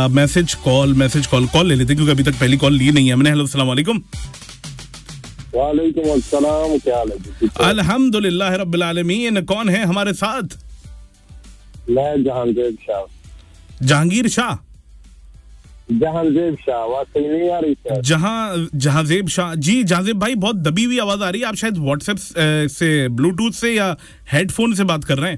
Message call ले लेते हैं क्योंकि अभी तक पहली कॉल ली नहीं है हमने। हेलो अस्सलाम वालेकुम। वालेकुम अस्सलाम, क्या हाल है? अल्हम्दुलिल्लाह रब्बिल आलमीन। कौन है हमारे साथ? मैं जहांगीर शाह। जहांगीर शाह? जहांगीर शाह, आवाज सही नहीं आ रही सर? जहांजेब शाह जी। जहांजेब भाई बहुत दबी हुई आवाज आ रही है। आप शायद व्हाट्सएप से, ब्लूटूथ से या हेडफोन से बात कर रहे हैं?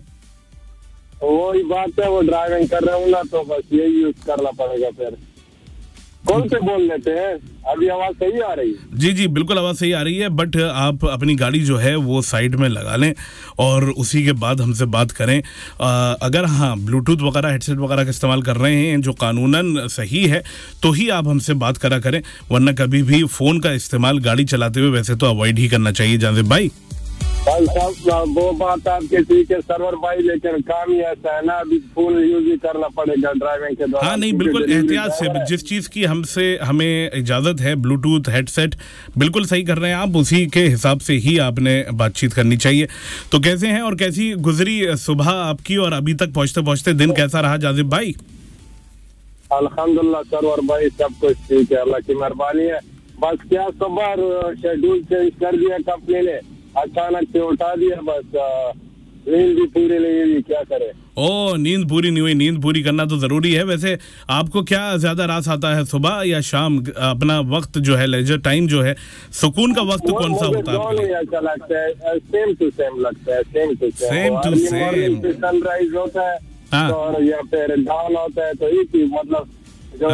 वही बात है, वो ड्राइविंग कर रहा हूँ ना, तो बस यही यूज करना पड़ेगा। फिर कौन से बोल लेते हैं? अभी आवाज सही आ रही है? जी जी बिल्कुल आवाज सही आ रही है, बट आप अपनी गाड़ी जो है वो साइड में लगा लें और उसी के बाद हमसे बात करें। अगर हाँ ब्लूटूथ वगैरह, हेडसेट वगैरह का इस्तेमाल कर रहे हैं जो कानूनन सही है तो ही आप हमसे बात करा करें, वरना कभी भी फोन का इस्तेमाल गाड़ी चलाते हुए वैसे तो अवॉइड ही करना चाहिए। जाज़िब भाई साहब वो बात आपके ठीक है सर्वर भाई, लेकिन काम ही ऐसा है ना, अभी फोन यूज ही करना पड़ेगा ड्राइविंग के दौरान। हाँ नहीं बिल्कुल एहतियात से, जिस चीज की हमें इजाजत है, ब्लूटूथ हेडसेट बिल्कुल सही कर रहे हैं आप, उसी के हिसाब से ही आपने बातचीत करनी चाहिए। तो कैसे हैं और कैसी गुजरी सुबह आपकी, और अभी तक पहुंचते पहुंचते दिन कैसा रहा जाज़िब भाई? अल्हम्दुलिल्लाह सर्वर भाई सब कुछ ठीक है, अल्लाह की मेहरबानी है। बस क्या सुबह शेड्यूल चेंज कर दिया कंपनी ने, अचानक से उठा दिया, बस नींद भी पूरी नहीं हुई, क्या करे। ओ नींद पूरी नहीं हुई, नींद पूरी करना तो जरूरी है। वैसे आपको क्या ज्यादा रास आता है, सुबह या शाम? अपना वक्त जो है, लेजर टाइम जो है, सुकून का वक्त कौन सा होता है? अच्छा लगता है, सेम टू सेम लगता है, सेम टू सेम। सनराइज होता है और या फिर डाउन होता है, तो एक ही मतलब जो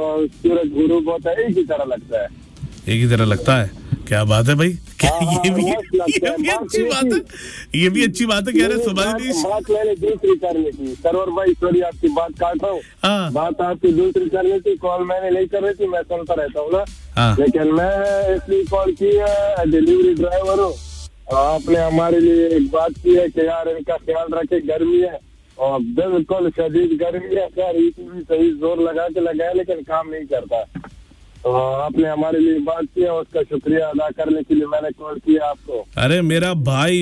सूरज गुरूब होता है एक ही तरह लगता है। एक ही तरह लगता है, क्या बात है भाई। ये भी अच्छी बात है, ये भी अच्छी बात है। कह रहे सुबह बात मैंने दूसरी करनी थी सर्वर भाई, सॉरी आपकी बात काट रहा हूँ। बात आपकी दूसरी करनी थी, कॉल मैंने नहीं कर रही थी, मैं सुनता रहता हूँ ना, लेकिन मैं इसलिए कॉल की है, डिलीवरी ड्राइवर हूँ। आपने हमारे लिए एक बात की है कि यार इनका ख्याल रखे, गर्मी है और बिल्कुल शदीद गर्मी है सर, भी सही जोर लगा के लगाया लेकिन काम नहीं करता। तो आपने हमारे लिए बात किया, उसका शुक्रिया अदा करने के लिए मैंने कॉल किया आपको। अरे मेरा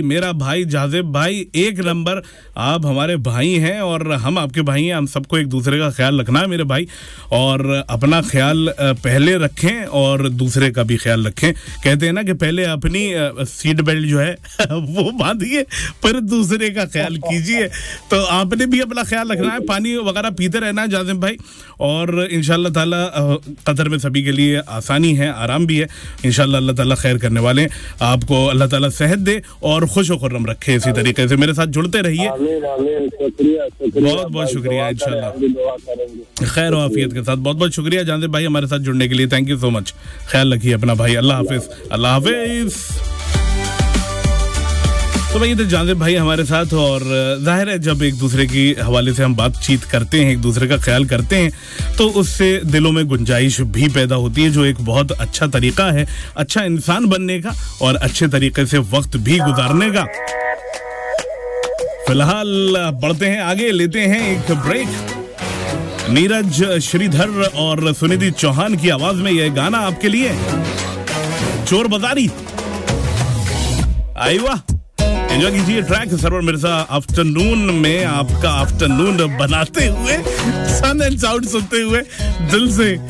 भाई जाज़िब भाई, एक नंबर, आप हमारे भाई हैं और हम आपके भाई हैं। हम सबको एक दूसरे का ख्याल रखना है मेरे भाई, और अपना ख्याल पहले रखें और दूसरे का भी ख्याल रखें। कहते हैं ना कि पहले अपनी सीट बेल्ट जो है वो बांधिए, फिर दूसरे का ख्याल कीजिए। तो आपने भी अपना ख्याल रखना है, पानी वगैरह पीते रहना है जाज़िब भाई, और इंशाअल्लाह ताला कतर में सभी के लिए आसानी है, आराम भी है। इंशाअल्लाह अल्लाह ताला खैर करने वाले हैं। आपको अल्लाह ताला सेहत दे और खुश व खुर्रम रखे। इसी तरीके से मेरे साथ जुड़ते रहिए। बहुत बहुत शुक्रिया। इंशाअल्लाह खैर और आफियत के साथ बहुत बहुत शुक्रिया जाज़िब भाई हमारे साथ जुड़ने के लिए। Thank you so much. ख्याल रखिए अपना भाई। अल्लाह हाफिज। अल्लाह हाफिज। तो भाई ये थे जाज़िब भाई हमारे साथ, और जाहिर है जब एक दूसरे की हवाले से हम बातचीत करते हैं, एक दूसरे का ख्याल करते हैं, तो उससे दिलों में गुंजाइश भी पैदा होती है, जो एक बहुत अच्छा तरीका है अच्छा इंसान बनने का और अच्छे तरीके से वक्त भी गुजारने का। फिलहाल बढ़ते हैं आगे, लेते हैं एक ब्रेक। नीरज श्रीधर और सुनिधि चौहान की आवाज में यह गाना आपके लिए, चोर बाजारी। आई वाह, एंजॉय कीजिए ट्रैक। सर्वर मिर्जा आफ्टरनून में आपका आफ्टरनून बनाते हुए, सन एंड साउंड सुनते हुए दिल से